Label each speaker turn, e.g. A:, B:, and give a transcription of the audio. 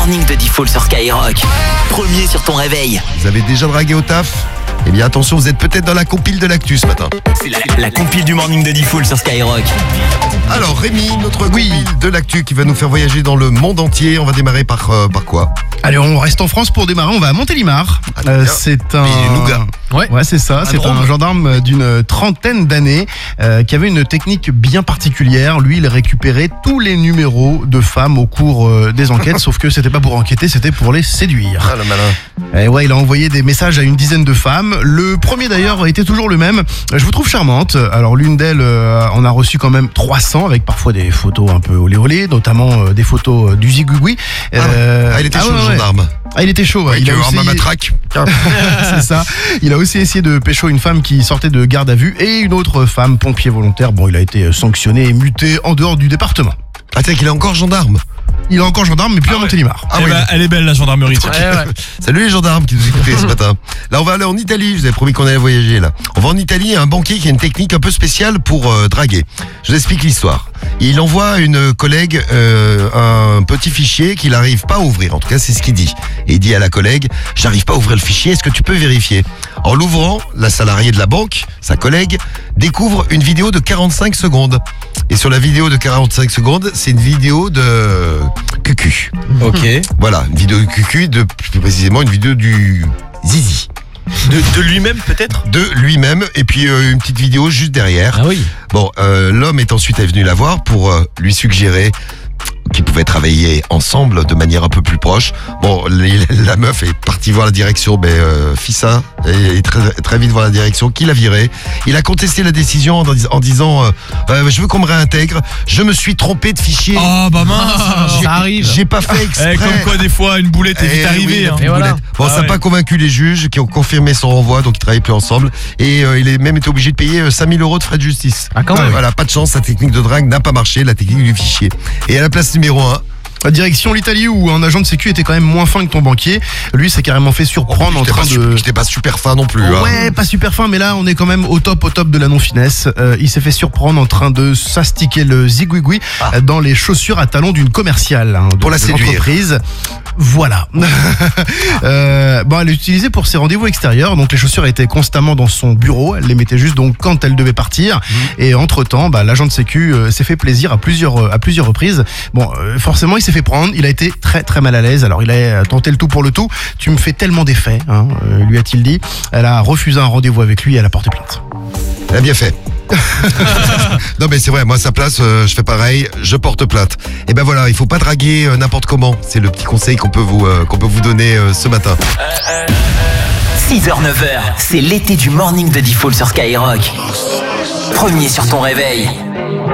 A: morning de Diffoul sur Skyrock. Premier sur ton réveil.
B: Vous avez déjà dragué au taf ? Eh bien attention, vous êtes peut-être dans la compile de l'actu ce matin.
A: C'est la compile du morning de Diffoul sur Skyrock.
B: Alors Rémi, notre compile de l'actu qui va nous faire voyager dans le monde entier. On va démarrer par quoi ?
C: Allez, on reste en France pour démarrer, on va à Montélimar. C'est un...
B: Nougat.
C: Ouais, c'est ça. C'est un gendarme d'une trentaine d'années qui avait une technique bien particulière. Lui, il récupérait tous les numéros de femmes au cours des enquêtes, sauf que c'était pas pour enquêter, c'était pour les séduire.
B: Ah, le malin.
C: Et ouais, il a envoyé des messages à une dizaine de femmes. Le premier d'ailleurs était toujours le même. Je vous trouve charmante. Alors l'une d'elles en a reçu quand même 300 avec parfois des photos un peu olé olé, notamment des photos du zigouigoui.
B: Il était chaud, le gendarme.
C: Ah, il était chaud.
B: Ouais,
C: Il a
B: ma
C: aussi...
B: matraque.
C: C'est ça. Il a aussi essayé de pécho une femme qui sortait de garde à vue et une autre femme, pompier volontaire. Bon, il a été sanctionné et muté en dehors du département.
B: Ah, tiens, qu'il est encore gendarme.
C: Il est encore gendarme, mais plus à Montélimar.
B: Ah oui.
D: Elle est belle la gendarmerie.
B: Salut les gendarmes qui nous écoutaient ce matin. Là, on va aller en Italie. Je vous avais promis qu'on allait voyager là. On va en Italie. Il y a un banquier qui a une technique un peu spéciale pour draguer. Je vous explique l'histoire. Il envoie à une collègue un petit fichier qu'il n'arrive pas à ouvrir. En tout cas, c'est ce qu'il dit. Et il dit à la collègue, j'arrive pas à ouvrir le fichier. Est-ce que tu peux vérifier ? En l'ouvrant, la salariée de la banque, sa collègue, découvre une vidéo de 45 secondes. Et sur la vidéo de 45 secondes, c'est une vidéo de cucu.
D: Ok.
B: Voilà, une vidéo de cucu, plus précisément une vidéo du zizi.
D: De lui-même peut-être ?
B: De lui-même, et puis une petite vidéo juste derrière.
D: Ah oui.
B: Bon, l'homme est ensuite venu la voir pour lui suggérer qu'ils pouvaient travailler ensemble de manière un peu plus proche. Bon, la meuf est partie voir la direction, mais Fissa est très vite voir la direction, qui l'a viré. Il a contesté la décision en disant je veux qu'on me réintègre, je me suis trompé de fichier.
D: Oh bah mince,
C: Ça arrive.
B: J'ai pas fait exprès.
D: comme quoi des fois une boulette est vite arrivée.
B: Oui,
D: hein.
B: une boulette. Bon, ça n'a
D: ouais.
B: pas convaincu les juges qui ont confirmé son renvoi, donc ils ne travaillent plus ensemble. Et il est même été obligé de payer 5 000 € de frais de justice.
C: Ah, quand même.
B: Voilà, pas de chance, sa technique de drague n'a pas marché, la technique du fichier. Et à la place numéro 1,
C: Direction l'Italie où un agent de sécu était quand même moins fin que ton banquier. Lui s'est carrément fait surprendre en train de...
B: J'étais pas super fin non plus. Hein.
C: Ouais, pas super fin, mais là on est quand même au top de la non-finesse. Il s'est fait surprendre en train de s'astiquer le zigouigoui dans les chaussures à talons d'une commerciale
B: Pour la
C: de
B: séduire.
C: l'entreprise. Voilà. Elle l'utilisait pour ses rendez-vous extérieurs, donc les chaussures étaient constamment dans son bureau. Elle les mettait juste donc quand elle devait partir. Et entre-temps, l'agent de sécu s'est fait plaisir à plusieurs reprises. Bon, forcément, il s'est fait prendre. Il a été très très mal à l'aise. Alors, il a tenté le tout pour le tout. Tu me fais tellement d'effets, lui a-t-il dit. Elle a refusé un rendez-vous avec lui et elle a porté plainte.
B: Elle a bien fait. Non mais c'est vrai, moi à sa place, je fais pareil, je porte plainte. Et ben voilà, il faut pas draguer n'importe comment. C'est le petit conseil qu'on peut vous donner ce matin.
A: 6h, 9h, c'est l'été du morning de Diffoul sur Skyrock. Premier sur ton réveil.